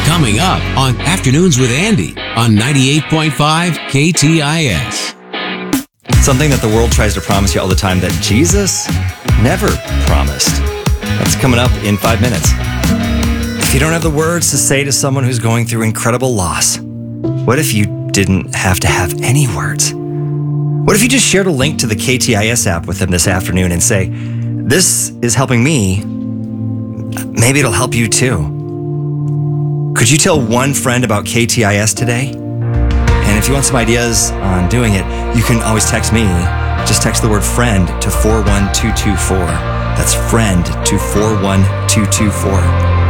Coming up on Afternoons with Andy on 98.5 KTIS. Something that the world tries to promise you all the time that Jesus never promised. That's coming up in 5 minutes. If you don't have the words to say to someone who's going through incredible loss, what if you didn't have to have any words? What if you just shared a link to the KTIS app with them this afternoon and say, this is helping me, maybe it'll help you too. Could you tell one friend about KTIS today? And if you want some ideas on doing it, you can always text me. Just text the word friend to 41224. That's friend to 41224.